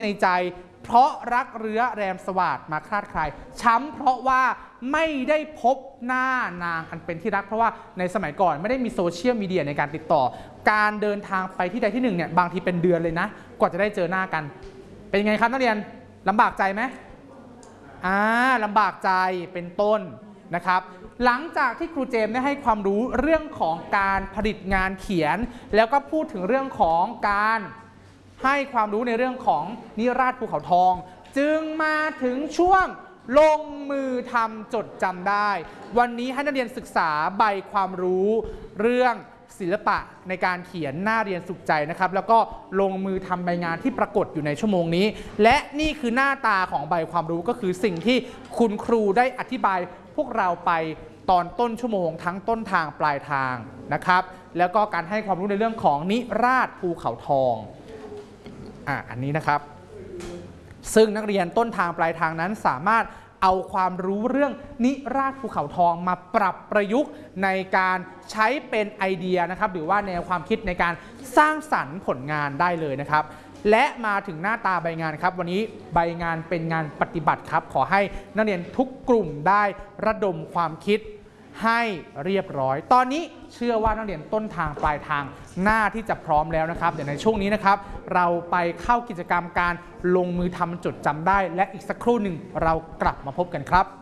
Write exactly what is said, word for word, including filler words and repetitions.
ในใจเพราะรักเรื้อแรมสวาดมาคลาดใครช้ำเพราะว่าไม่ได้พบหน้านางอันเป็นที่รักเพราะว่าในสมัยก่อนไม่ได้มีโซเชียลมีเดียในการติดต่อการเดินทางไปที่ใดที่หนึ่งเนี่ยบางทีเป็นเดือนเลยนะกว่าจะได้เจอหน้ากันเป็นยังไงครับนักเรียนลำบากใจไหมอ่าลำบากใจเป็นต้นนะครับหลังจากที่ครูเจมส์ได้ให้ความรู้เรื่องของการผลิตงานเขียนแล้วก็พูดถึงเรื่องของการให้ความรู้ในเรื่องของนิราศภูเขาทองจึงมาถึงช่วงลงมือทำจดจำได้วันนี้ให้นักเรียนศึกษาใบความรู้เรื่องศิลปะในการเขียนหน้าเรียนสุขใจนะครับแล้วก็ลงมือทำใบงานที่ปรากฏอยู่ในชั่วโมงนี้และนี่คือหน้าตาของใบความรู้ก็คือสิ่งที่คุณครูได้อธิบายพวกเราไปตอนต้นชั่วโมงทั้งต้นทางปลายทางนะครับแล้วก็การให้ความรู้ในเรื่องของนิราศภูเขาทองอ่ะอันนี้นะครับซึ่งนักเรียนต้นทางปลายทางนั้นสามารถเอาความรู้เรื่องนิราศภูเขาทองมาปรับประยุกต์ในการใช้เป็นไอเดียนะครับหรือว่าแนวความคิดในการสร้างสรรค์ผลงานได้เลยนะครับและมาถึงหน้าตาใบงานครับวันนี้ใบงานเป็นงานปฏิบัติครับขอให้นักเรียนทุกกลุ่มได้ระดมความคิดให้เรียบร้อยตอนนี้เชื่อว่านักเรียนต้นทางปลายทางหน้าที่จะพร้อมแล้วนะครับเดี๋ยวในช่วงนี้นะครับเราไปเข้ากิจกรรมการลงมือทำจดจำได้และอีกสักครู่หนึ่งเรากลับมาพบกันครับ